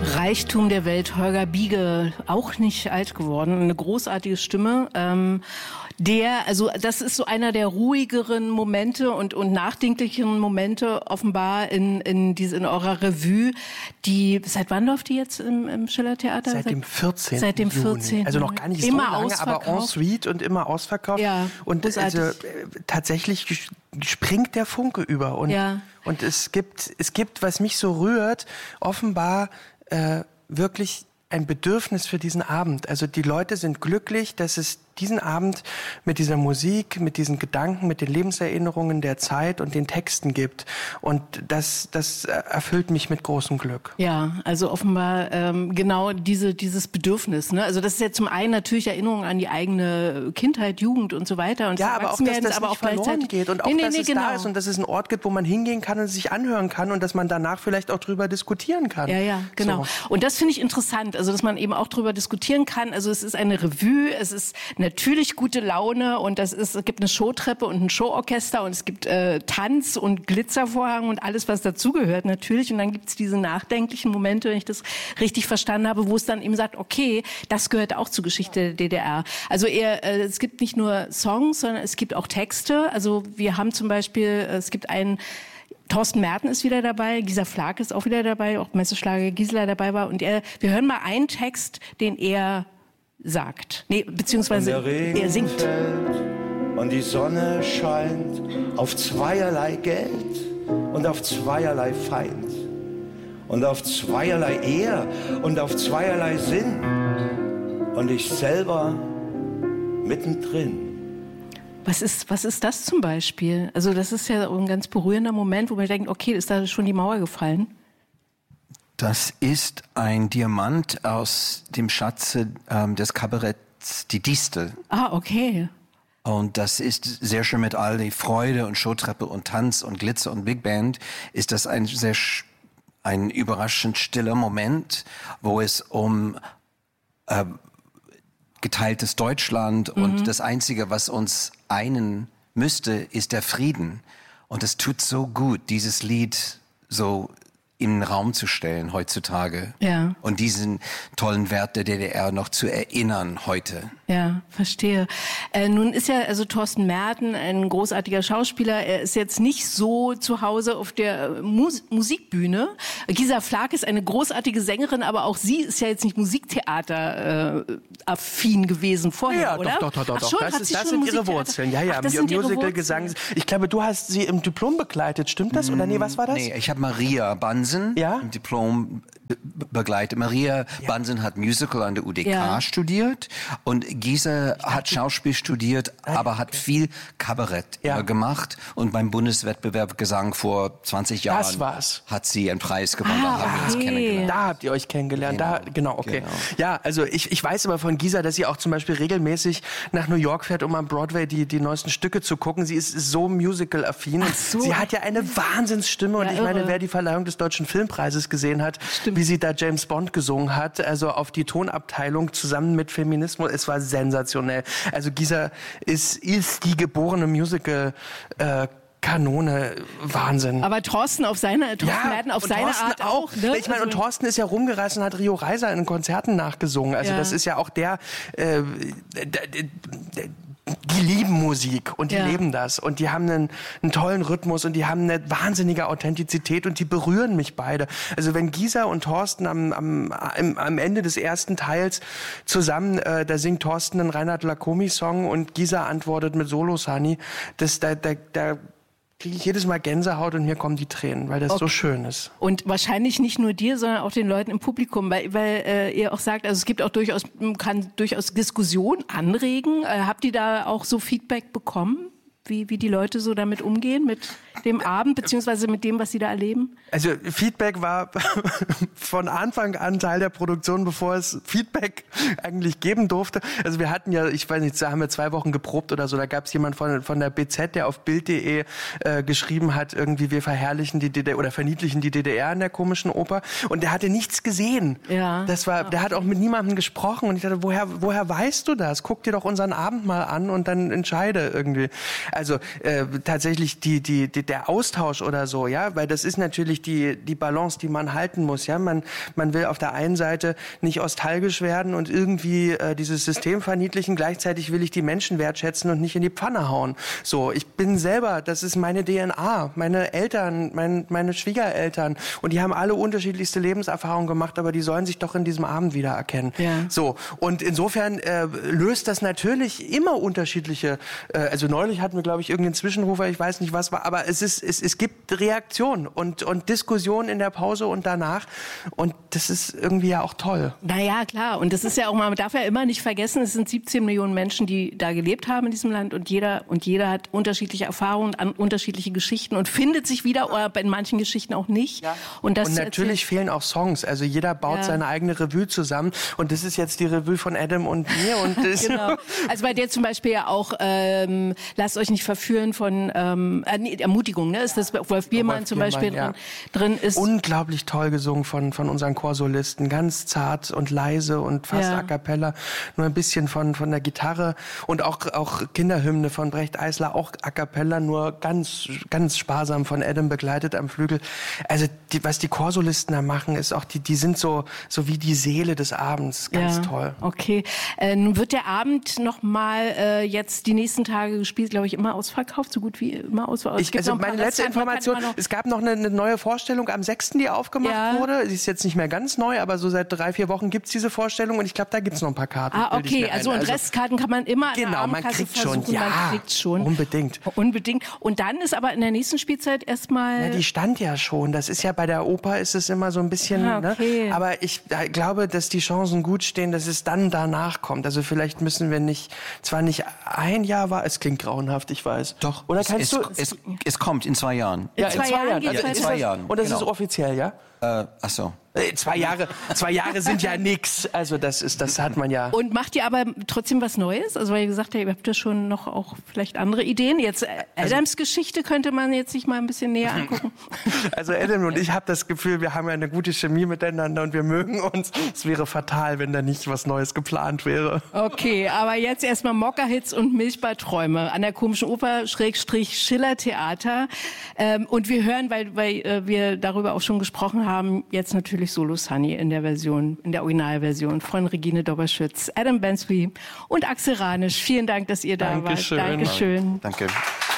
Reichtum der Welt, Holger Biege, auch nicht alt geworden, eine großartige Stimme. Das ist so einer der ruhigeren Momente und nachdenklicheren Momente offenbar in eurer Revue. Seit wann läuft die jetzt im Schillertheater? Seit dem 14. Seit dem 14. Juni. Also noch gar nicht immer so lange, ausverkauft. aber en suite und immer ausverkauft. Ja, und also, tatsächlich springt der Funke über. Und es gibt, was mich so rührt, offenbar wirklich ein Bedürfnis für diesen Abend. Also die Leute sind glücklich, dass es diesen Abend mit dieser Musik, mit diesen Gedanken, mit den Lebenserinnerungen der Zeit und den Texten gibt. Und das erfüllt mich mit großem Glück. Ja, also offenbar genau dieses Bedürfnis. Ne? Also das ist ja zum einen natürlich Erinnerung an die eigene Kindheit, Jugend und so weiter. Und ja, aber auch, dass das nicht verloren geht und auch, dass es da ist und dass es ein Ort gibt, wo man hingehen kann und sich anhören kann und dass man danach vielleicht auch drüber diskutieren kann. Ja, genau. So. Und das finde ich interessant, also dass man eben auch drüber diskutieren kann. Also es ist eine Revue, es ist natürlich gute Laune und es gibt eine Showtreppe und ein Showorchester und es gibt Tanz und Glitzervorhang und alles, was dazugehört natürlich. Und dann gibt es diese nachdenklichen Momente, wenn ich das richtig verstanden habe, wo es dann eben sagt, okay, das gehört auch zur Geschichte der DDR. Also es gibt nicht nur Songs, sondern es gibt auch Texte. Also wir haben zum Beispiel, es gibt einen Thorsten Merten ist wieder dabei, Gisa Flake ist auch wieder dabei, auch Messeschlager Gisela dabei war. Und wir hören mal einen Text, den er sagt. Beziehungsweise er singt. Fällt und die Sonne scheint auf zweierlei Geld und auf zweierlei Feind und auf zweierlei Ehr und auf zweierlei Sinn und ich selber mittendrin. Was ist das zum Beispiel? Also das ist ja ein ganz berührender Moment, wo man denkt, okay, ist da schon die Mauer gefallen? Das ist ein Diamant aus dem Schatze des Kabaretts Die Distel. Ah, okay. Und das ist sehr schön mit all die Freude und Showtreppe und Tanz und Glitzer und Big Band. Ist das ein überraschend stiller Moment, wo es um geteiltes Deutschland und das Einzige, was uns einen müsste, ist der Frieden. Und es tut so gut, dieses Lied so in den Raum zu stellen heutzutage. Ja. Und diesen tollen Wert der DDR noch zu erinnern heute. Ja, verstehe. Nun ist ja also Thorsten Merten ein großartiger Schauspieler. Er ist jetzt nicht so zu Hause auf der Musikbühne. Gisa Flake ist eine großartige Sängerin, aber auch sie ist ja jetzt nicht Musiktheater-affin gewesen vorher, ja, oder? Doch. Das sind ihre Wurzeln. Ja, Musical, Gesang. Ich glaube, du hast sie im Diplom begleitet. Stimmt das? Oder was war das? Nee, ich habe Maria Bansen im Diplom begleitet. Maria Bansen hat Musical an der UDK studiert und Gisa hat Schauspiel studiert, aber hat viel Kabarett gemacht und beim Bundeswettbewerb Gesang vor 20 Jahren hat sie einen Preis gewonnen. Da haben wir uns kennengelernt. Da habt ihr euch kennengelernt. Genau. Ja, also ich weiß aber von Gisa, dass sie auch zum Beispiel regelmäßig nach New York fährt, um am Broadway die neuesten Stücke zu gucken. Sie ist so musical-affin. So. Sie hat ja eine Wahnsinnsstimme und ich meine, wer die Verleihung des Deutschen Filmpreises gesehen hat, wie sie da James Bond gesungen hat, also auf die Tonabteilung zusammen mit Feminismus, es war sensationell. Also Gisa ist die geborene Musical Kanone, Wahnsinn. Aber Thorsten Merten auf seine Art auch. Ne? Ich meine, und Thorsten ist ja rumgereist und hat Rio Reiser in Konzerten nachgesungen. Also das ist ja auch die lieben Musik und die leben das und die haben einen tollen Rhythmus und die haben eine wahnsinnige Authentizität und die berühren mich beide. Also wenn Gisa und Thorsten am Ende des ersten Teils zusammen, da singt Thorsten einen Reinhard Lacomi-Song und Gisa antwortet mit Solo Sunny, da kriege ich jedes Mal Gänsehaut und mir kommen die Tränen, weil das so schön ist. Und wahrscheinlich nicht nur dir, sondern auch den Leuten im Publikum, weil ihr auch sagt, also es gibt auch kann durchaus Diskussion anregen. Habt ihr da auch so Feedback bekommen, wie die Leute so damit umgehen, mit dem Abend, beziehungsweise mit dem, was sie da erleben? Also Feedback war von Anfang an Teil der Produktion, bevor es Feedback eigentlich geben durfte. Also wir hatten ja, ich weiß nicht, da haben wir 2 Wochen geprobt oder so, da gab es jemand von der BZ, der auf Bild.de geschrieben hat, irgendwie wir verherrlichen die DDR oder verniedlichen die DDR in der komischen Oper und der hatte nichts gesehen. Ja. Der hat auch mit niemandem gesprochen und ich dachte, woher weißt du das? Guck dir doch unseren Abend mal an und dann entscheide irgendwie. Also tatsächlich der Austausch oder so, ja, weil das ist natürlich die Balance, die man halten muss, ja. Man will auf der einen Seite nicht nostalgisch werden und irgendwie dieses System verniedlichen, gleichzeitig will ich die Menschen wertschätzen und nicht in die Pfanne hauen. So, ich bin selber, das ist meine DNA, meine Eltern, meine Schwiegereltern und die haben alle unterschiedlichste Lebenserfahrungen gemacht, aber die sollen sich doch in diesem Abend wiedererkennen. Ja. So, und insofern löst das natürlich immer unterschiedliche, also neulich hatten wir, glaube ich, irgendeinen Zwischenrufer, ich weiß nicht, was war, aber es gibt Reaktionen und Diskussionen in der Pause und danach und das ist irgendwie ja auch toll. Naja, klar. Und das ist ja auch, man darf ja immer nicht vergessen, es sind 17 Millionen Menschen, die da gelebt haben in diesem Land und jeder hat unterschiedliche Erfahrungen, unterschiedliche Geschichten und findet sich wieder, oder in manchen Geschichten auch nicht. Ja. Und natürlich fehlen auch Songs. Also jeder baut seine eigene Revue zusammen und das ist jetzt die Revue von Adam und mir. Und das genau. Also bei der zum Beispiel ja auch Lasst euch nicht verführen von Ermutigung, ne? Ist das Wolf Biermann zum Beispiel drin ist. Unglaublich toll gesungen von unseren Chorsolisten. Ganz zart und leise und fast a cappella. Nur ein bisschen von der Gitarre und auch Kinderhymne von Brecht Eisler, auch a cappella, nur ganz, ganz sparsam von Adam begleitet am Flügel. Also was die Chorsolisten da machen, ist auch, die sind so wie die Seele des Abends. Ganz toll. Okay. Nun wird der Abend noch mal jetzt die nächsten Tage gespielt, glaube ich, immer ausverkauft, so gut wie immer ausverkauft. Also meine letzte Information, es gab noch eine neue Vorstellung am 6., die aufgemacht wurde. Sie ist jetzt nicht mehr ganz neu, aber so seit 3-4 Wochen gibt's diese Vorstellung und ich glaube, da gibt's noch ein paar Karten. Ah, okay, also und Restkarten kann man immer an der Abendkasse man kriegt schon. Unbedingt. Und dann ist aber in der nächsten Spielzeit erstmal... Ja, die stand ja schon. Das ist ja bei der Oper ist es immer so ein bisschen... okay. Ne? Aber ich glaube, dass die Chancen gut stehen, dass es dann danach kommt. Also vielleicht müssen wir zwar nicht ein Jahr war, es klingt grauenhaft, ich weiß. Doch, oder es kommt in 2 Jahren. Ja, in 2 Jahren. Also in 2 Jahren. Und das ist offiziell, ja? Ach so. 2 Jahre sind ja nix. Also das hat man ja. Und macht ihr aber trotzdem was Neues? Also weil ihr gesagt habt, ihr habt ja schon noch auch vielleicht andere Ideen. Jetzt Adams Geschichte könnte man jetzt sich mal ein bisschen näher angucken. Also Adam und ich habe das Gefühl, wir haben ja eine gute Chemie miteinander und wir mögen uns. Es wäre fatal, wenn da nicht was Neues geplant wäre. Okay, aber jetzt erstmal Mokka-Hits und Milchbadträume an der Komischen Oper /Schiller-Theater. Und wir hören, weil wir darüber auch schon gesprochen haben, jetzt natürlich Solo Sunny in der Originalversion von Regine Doberschütz, Adam Bansby und Axel Ranisch. Vielen Dank, dass ihr da wart. Dankeschön. Danke.